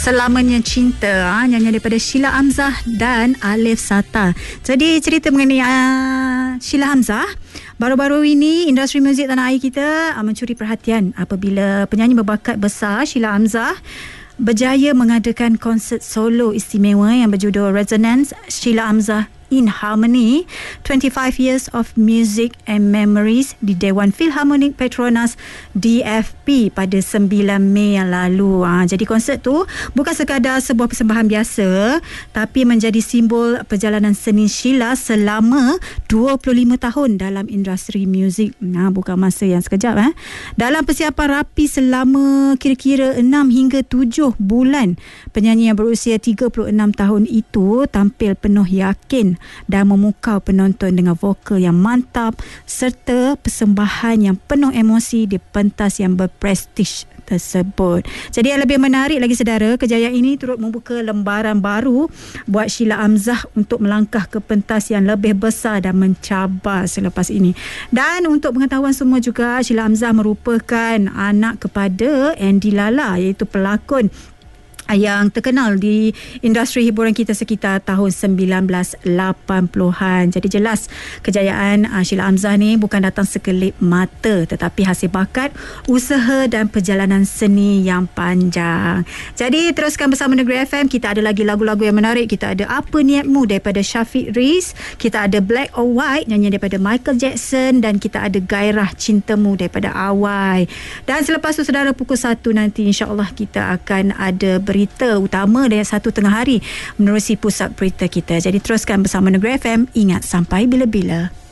Selamanya Cinta, nyanyian daripada Sheila Hamzah dan Alif Sata. Jadi cerita mengenai Sheila Hamzah, baru-baru ini industri muzik tanah air kita mencuri perhatian apabila penyanyi berbakat besar Sheila Hamzah berjaya mengadakan konsert solo istimewa yang berjudul Resonance Sheila Hamzah in Harmony 25 Years of Music and Memories di Dewan Philharmonic Petronas DFP pada 9 Mei yang lalu. Jadi konsert tu bukan sekadar sebuah persembahan biasa, tapi menjadi simbol perjalanan seni Sheila selama 25 tahun dalam industri muzik. Bukan masa yang sekejap. Dalam persiapan rapi selama kira-kira 6 hingga 7 bulan, penyanyi yang berusia 36 tahun itu tampil penuh yakin dan memukau penonton dengan vokal yang mantap serta persembahan yang penuh emosi di pentas yang berprestij tersebut. Jadi yang lebih menarik lagi saudara, kejayaan ini turut membuka lembaran baru buat Sheila Hamzah untuk melangkah ke pentas yang lebih besar dan mencabar selepas ini. Dan untuk pengetahuan semua juga, Sheila Hamzah merupakan anak kepada Andy Lala, iaitu pelakon yang terkenal di industri hiburan kita sekitar tahun 1980-an. Jadi jelas kejayaan Sheila Hamzah ni bukan datang sekelip mata, tetapi hasil bakat, usaha dan perjalanan seni yang panjang. Jadi teruskan bersama Negeri FM. Kita ada lagi lagu-lagu yang menarik. Kita ada Apa Niatmu daripada Syafiq Riz, kita ada Black or White nyanyian daripada Michael Jackson, dan kita ada Gairah Cintamu daripada Awai. Dan selepas tu saudara, pukul 1 nanti insya-Allah kita akan ada berita utama dari 1 tengah hari menerusi pusat berita kita. Jadi teruskan bersama Negeri FM. Ingat, sampai bila-bila.